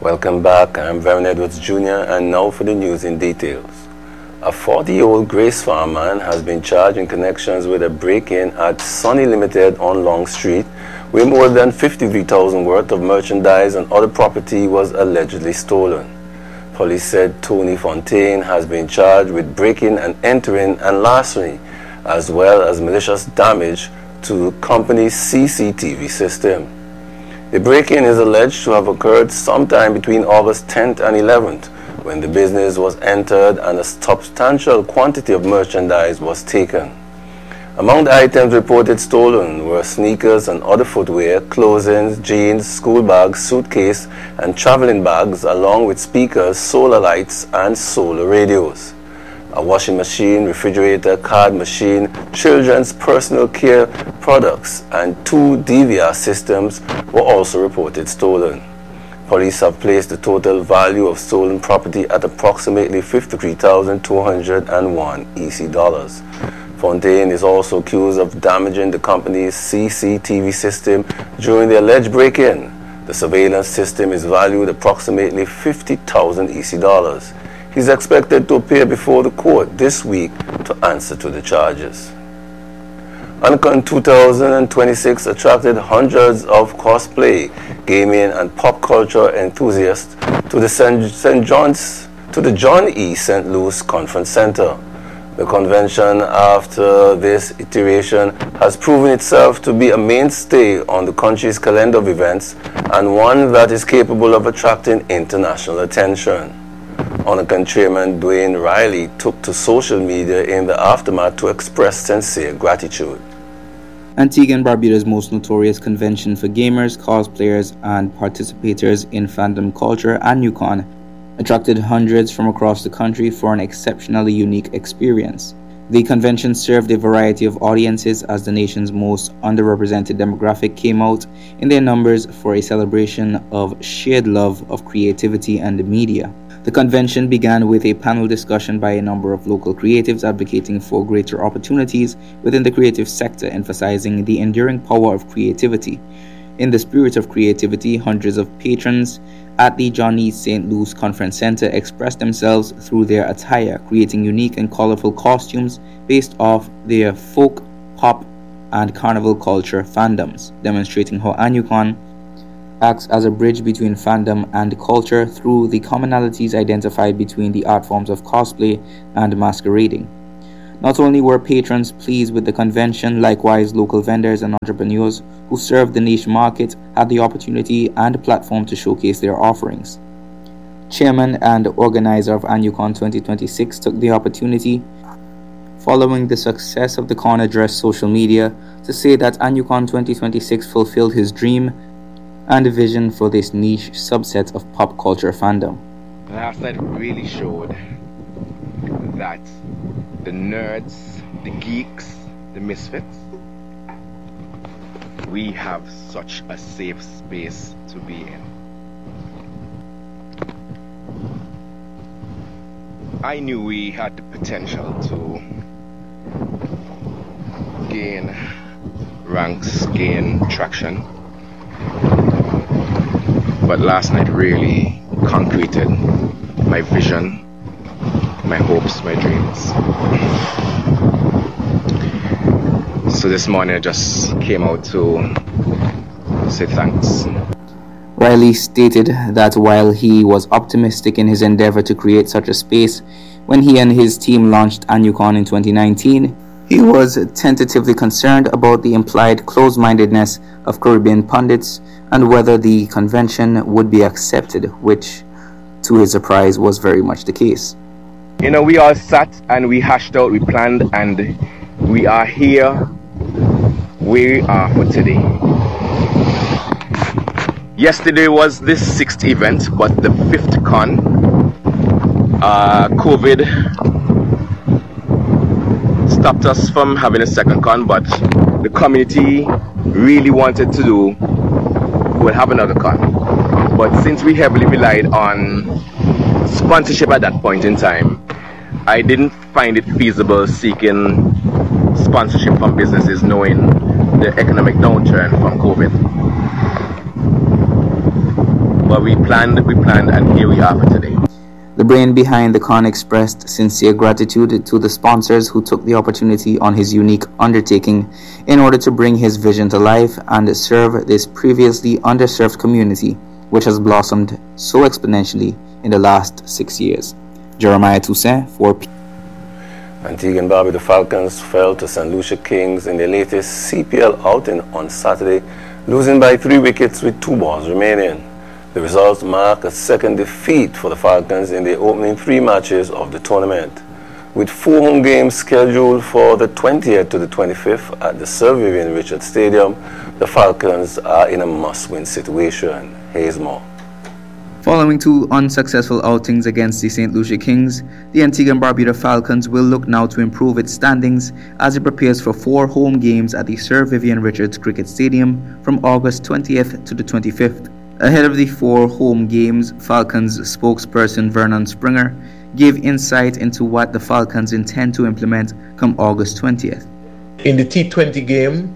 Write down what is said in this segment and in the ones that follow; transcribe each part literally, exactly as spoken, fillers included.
Welcome back. I'm Vernon Edwards Junior and now for the news in details. A forty-year-old Grace Farman has been charged in connections with a break-in at Sunny Limited on Long Street, where more than fifty-three thousand dollars worth of merchandise and other property was allegedly stolen. Police said Tony Fontaine has been charged with breaking and entering and larceny, as well as malicious damage to the company's C C T V system. The break-in is alleged to have occurred sometime between August tenth and eleventh, when the business was entered and a substantial quantity of merchandise was taken. Among the items reported stolen were sneakers and other footwear, clothing, jeans, school bags, suitcase, and traveling bags, along with speakers, solar lights, and solar radios. A washing machine, refrigerator, card machine, children's personal care products, and two D V R systems were also reported stolen. Police have placed the total value of stolen property at approximately fifty-three thousand two hundred one E C dollars. Fontaine is also accused of damaging the company's C C T V system during the alleged break-in. The surveillance system is valued approximately fifty thousand E C dollars. He's expected to appear before the court this week to answer to the charges. Anycon two thousand twenty-six attracted hundreds of cosplay, gaming, and pop culture enthusiasts to the Saint John's to the John E. Saint Louis Conference Center. The convention, after this iteration, has proven itself to be a mainstay on the country's calendar of events and one that is capable of attracting international attention. Anycon chairman Dwayne Riley took to social media in the aftermath to express sincere gratitude. Antigua and Barbuda's most notorious convention for gamers, cosplayers, and participators in fandom culture, Anycon, attracted hundreds from across the country for an exceptionally unique experience. The convention served a variety of audiences as the nation's most underrepresented demographic came out in their numbers for a celebration of shared love of creativity and the media. The convention began with a panel discussion by a number of local creatives advocating for greater opportunities within the creative sector, emphasizing the enduring power of creativity. In the spirit of creativity, hundreds of patrons at the John E. Saint Louis Conference Center expressed themselves through their attire, creating unique and colorful costumes based off their folk, pop, and carnival culture fandoms, demonstrating how Anycon acts as a bridge between fandom and culture through the commonalities identified between the art forms of cosplay and masquerading. Not only were patrons pleased with the convention, likewise local vendors and entrepreneurs who served the niche market had the opportunity and platform to showcase their offerings. Chairman and organizer of Anycon twenty twenty-six took the opportunity, following the success of the con, addressed social media to say that Anycon twenty twenty-six fulfilled his dream and vision for this niche subset of pop culture fandom. Last night really showed that the nerds, the geeks, the misfits, we have such a safe space to be in. I knew we had the potential to gain ranks, gain traction, but last night really concreted my vision, my hopes, my dreams. So this morning I just came out to say thanks. Riley stated that while he was optimistic in his endeavor to create such a space, when he and his team launched Anycon in twenty nineteen, he was tentatively concerned about the implied closed-mindedness of Caribbean pundits and whether the convention would be accepted, which, to his surprise, was very much the case. You know, we all sat and we hashed out, we planned, and we are here where we are for today. Yesterday was the sixth event, but the fifth con, uh, COVID stopped us from having a second con, but the community really wanted to do, we'll have another con. But since we heavily relied on sponsorship at that point in time, I didn't find it feasible seeking sponsorship from businesses knowing the economic downturn from COVID. But we planned, we planned, and here we are for today. The brain behind the con expressed sincere gratitude to the sponsors who took the opportunity on his unique undertaking in order to bring his vision to life and serve this previously underserved community, which has blossomed so exponentially in the last six years. Jeremiah Toussaint for P- Antigua and Barbuda Falcons fell to Saint Lucia Kings in their latest C P L outing on Saturday, losing by three wickets with two balls remaining. The results mark a second defeat for the Falcons in the opening three matches of the tournament. With four home games scheduled for the twentieth to the twenty-fifth at the Sir Vivian Richards Stadium, the Falcons are in a must-win situation. Here's more. Following two unsuccessful outings against the Saint Lucia Kings, the Antigua and Barbuda Falcons will look now to improve its standings as it prepares for four home games at the Sir Vivian Richards Cricket Stadium from August twentieth to the twenty-fifth. Ahead of the four home games, Falcons spokesperson Vernon Springer gave insight into what the Falcons intend to implement come August twentieth. In the T twenty game,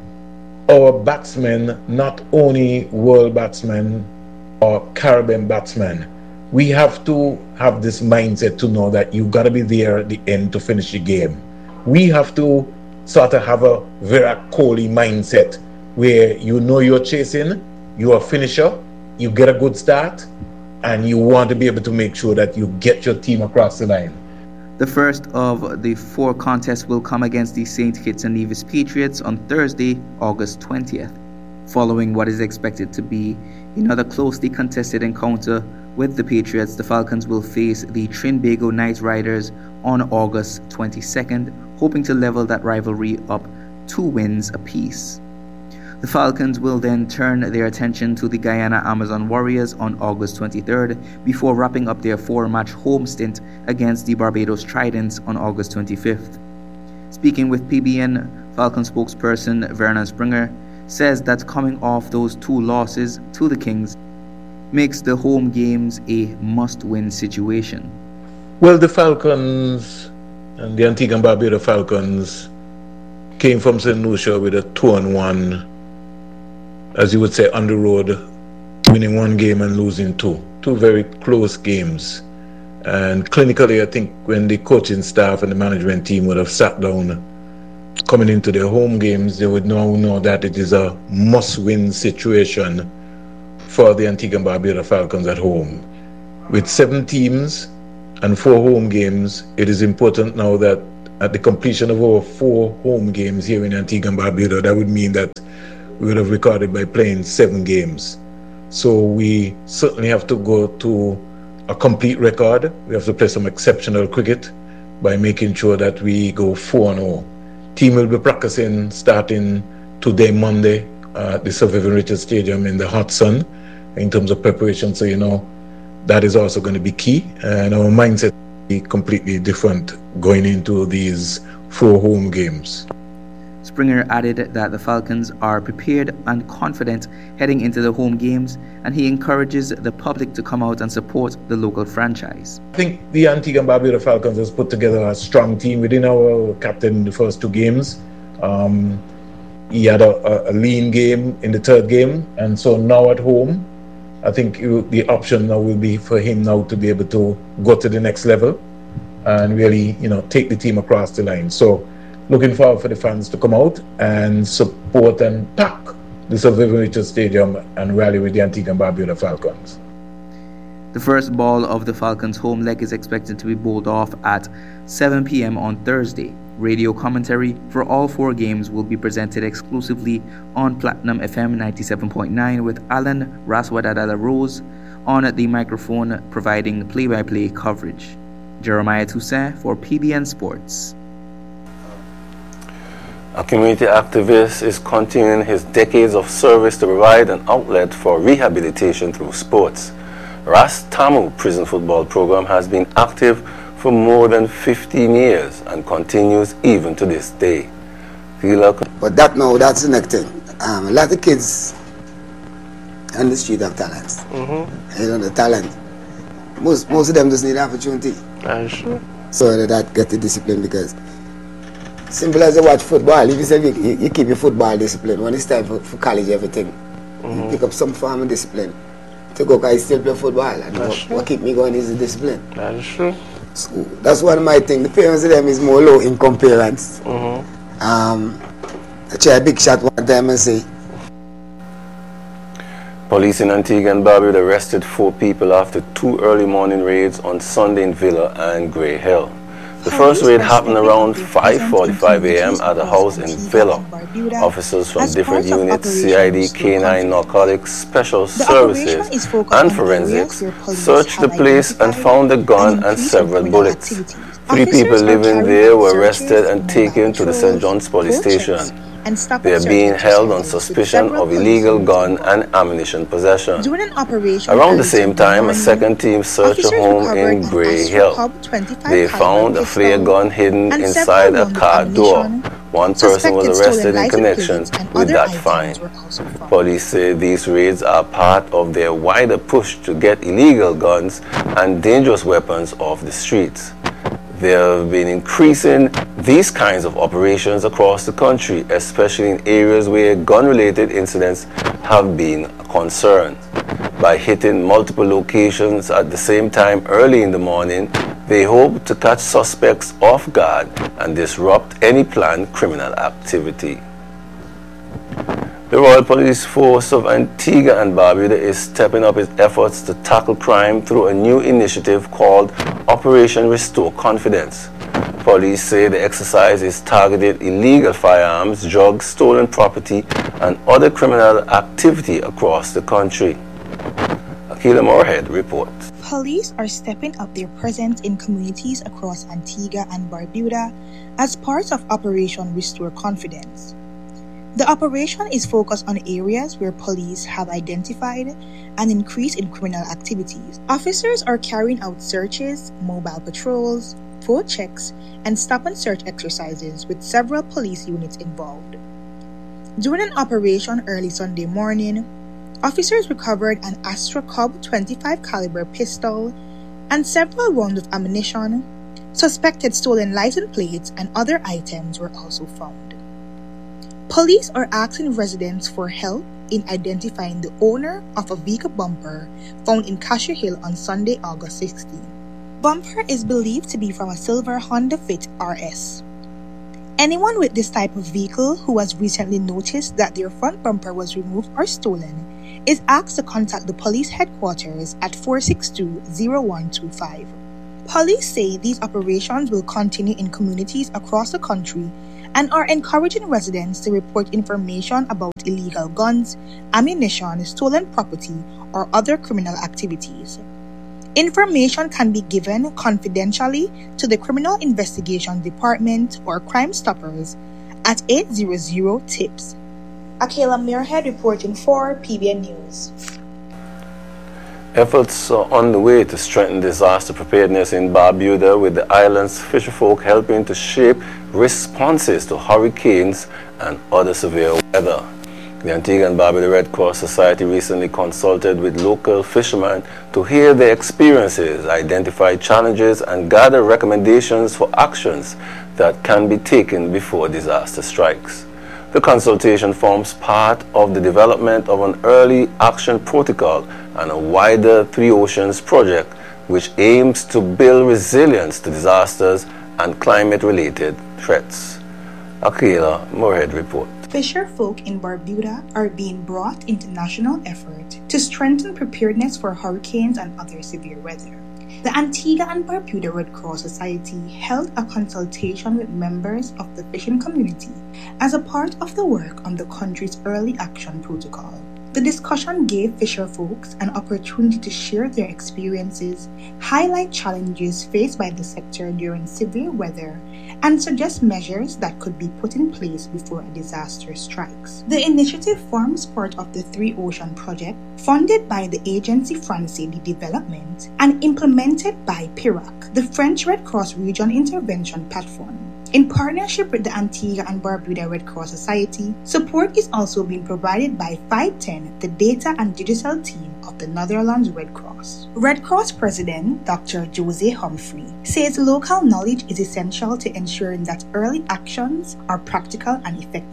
our batsmen, not only world batsmen or Caribbean batsmen, we have to have this mindset to know that you got to be there at the end to finish the game. We have to sort of have a Virat Kohli mindset where you know you're chasing, you're a finisher, you get a good start, and you want to be able to make sure that you get your team across the line. The first of the four contests will come against the Saint Kitts and Nevis Patriots on Thursday, August twentieth, following what is expected to be another closely contested encounter with the Patriots. The Falcons will face the Trinbago Knight Riders on August twenty-second, hoping to level that rivalry up two wins apiece. The Falcons will then turn their attention to the Guyana Amazon Warriors on August twenty-third before wrapping up their four-match home stint against the Barbados Tridents on August twenty-fifth. Speaking with P B N, Falcon spokesperson Vernon Springer says that coming off those two losses to the Kings makes the home games a must-win situation. Well, the Falcons and the Antigua and Barbuda Falcons came from Saint Lucia with a two and one, as you would say, on the road, winning one game and losing two. Two very close games. And clinically, I think when the coaching staff and the management team would have sat down coming into their home games, they would now know that it is a must-win situation for the Antigua and Barbuda Falcons at home. With seven teams and four home games, it is important now that at the completion of our four home games here in Antigua and Barbuda, that would mean that we would have recorded by playing seven games. So we certainly have to go to a complete record. We have to play some exceptional cricket by making sure that we go four and oh. Team will be practicing starting today, Monday, uh, at the Sir Vivian Richards Stadium in the hot sun in terms of preparation. So, you know, that is also going to be key. And our mindset will be completely different going into these four home games. Springer added that the Falcons are prepared and confident heading into the home games, and he encourages the public to come out and support the local franchise. I think the Antigua and Barbuda Falcons has put together a strong team. Within our captain in the first two games, um, he had a, a lean game in the third game, and so now at home, I think it, the option now will be for him now to be able to go to the next level and really, you know, take the team across the line. So, looking forward for the fans to come out and support and pack the Sir Vivian Richards Stadium and rally with the Antigua and Barbuda Falcons. The first ball of the Falcons' home leg is expected to be bowled off at seven p.m. on Thursday. Radio commentary for all four games will be presented exclusively on Platinum F M ninety-seven point nine with Alan Raswadadala Rose on the microphone providing play-by-play coverage. Jeremiah Toussaint for P B N Sports. A community activist is continuing his decades of service to provide an outlet for rehabilitation through sports. Ras Tamu Prison Football Program has been active for more than fifteen years and continues even to this day. But that now, that's the next thing. Um, a lot of kids on the street have talents. Mm-hmm. You know, the talent. Most most of them just need opportunity. Uh, sure. So that, that get the discipline, because simple as you watch football, if you say you, you keep your football discipline, when it's time for, for college, everything, mm-hmm. you pick up some form of discipline. to go because I still play football. And That's what, true. what keep me going is the discipline. That is true. So that's one of my things. The parents of them is more low income parents. Mm-hmm. Um, I try a big shot one time and say, Police in Antigua and Barbuda arrested four people after two early morning raids on Sunday in Villa and Grey Hill. The first raid happened around five forty-five a m at a house in Villa. Officers from different units, C I D, K nine, Narcotics, Special Services, and Forensics searched the place and found a gun and several bullets. Three people living there were arrested and taken to the Saint John's Police Station. They are being held on suspicion of illegal gun and ammunition possession. Around the same time, a second team searched a home in Grey Hill. They found a flare gun hidden inside a car door. One person was arrested in connection with that find. Police say these raids are part of their wider push to get illegal guns and dangerous weapons off the streets. They have been increasing these kinds of operations across the country, especially in areas where gun-related incidents have been a concern. By hitting multiple locations at the same time early in the morning, they hope to catch suspects off guard and disrupt any planned criminal activity. The Royal Police Force of Antigua and Barbuda is stepping up its efforts to tackle crime through a new initiative called Operation Restore Confidence. Police say the exercise is targeted illegal firearms, drugs, stolen property, and other criminal activity across the country. Akila Moorhead reports. Police are stepping up their presence in communities across Antigua and Barbuda as part of Operation Restore Confidence. The operation is focused on areas where police have identified an increase in criminal activities. Officers are carrying out searches, mobile patrols, phone checks, and stop and search exercises with several police units involved. During an operation early Sunday morning, officers recovered an Astra Cub twenty-five caliber pistol and several rounds of ammunition. Suspected stolen license plates and other items were also found. Police are asking residents for help in identifying the owner of a vehicle bumper found in Cashew Hill on Sunday, August sixteenth. Bumper is believed to be from a silver Honda Fit R S. Anyone with this type of vehicle who has recently noticed that their front bumper was removed or stolen is asked to contact the police headquarters at four six two, zero one two five. Police say these operations will continue in communities across the country and are encouraging residents to report information about illegal guns, ammunition, stolen property, or other criminal activities. Information can be given confidentially to the Criminal Investigation Department or Crime Stoppers at eight hundred TIPS. Akela Muirhead reporting for P B N News. Efforts are on the way to strengthen disaster preparedness in Barbuda, with the island's fisherfolk helping to shape responses to hurricanes and other severe weather. The Antigua and Barbuda Red Cross Society recently consulted with local fishermen to hear their experiences, identify challenges, and gather recommendations for actions that can be taken before disaster strikes. The consultation forms part of the development of an early action protocol and a wider Three Oceans project, which aims to build resilience to disasters and climate-related threats. Akila Moorhead reports. Fisher folk in Barbuda are being brought into national effort to strengthen preparedness for hurricanes and other severe weather. The Antigua and Barbuda Red Cross Society held a consultation with members of the fishing community as a part of the work on the country's early action protocol. The discussion gave fisher folks an opportunity to share their experiences, highlight challenges faced by the sector during severe weather, and suggest measures that could be put in place before a disaster strikes. The initiative forms part of the Three Ocean Project, funded by the Agency Française de Development and implemented by P I R A C, the French Red Cross Region Intervention Platform. In partnership with the Antigua and Barbuda Red Cross Society, support is also being provided by five ten, the data and digital team of the Netherlands Red Cross. Red Cross President Doctor Jose Humphrey says local knowledge is essential to ensuring that early actions are practical and effective.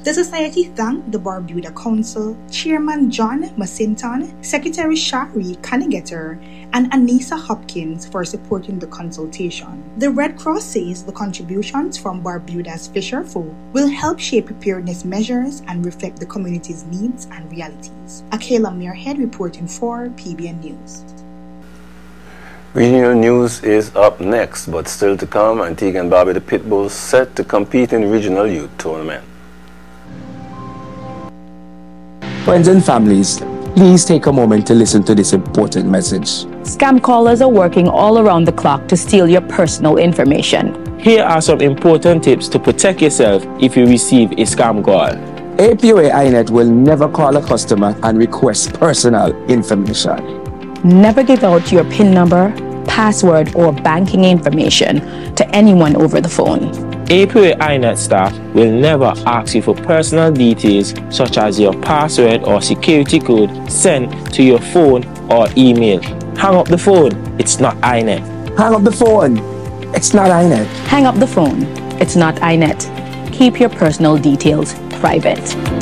The Society thanked the Barbuda Council, Chairman John Massinton, Secretary Shari Kanigeter, and Anissa Hopkins for supporting the consultation. The Red Cross says the contributions from Barbuda's fisher folk will help shape preparedness measures and reflect the community's needs and realities. Akela Muirhead reporting for P B N News. Regional news is up next, but still to come, Antigua and Barbuda Pitbulls set to compete in regional youth tournament. Friends and families, please take a moment to listen to this important message. Scam callers are working all around the clock to steal your personal information. Here are some important tips to protect yourself if you receive a scam call. A P O A I Net will never call a customer and request personal information. Never give out your PIN number, password, or banking information to anyone over the phone. A P O A I Net staff will never ask you for personal details such as your password or security code sent to your phone or email. Hang up the phone, it's not I Net. Hang up the phone, it's not I Net. Hang up the phone, it's not I Net. Keep your personal details private.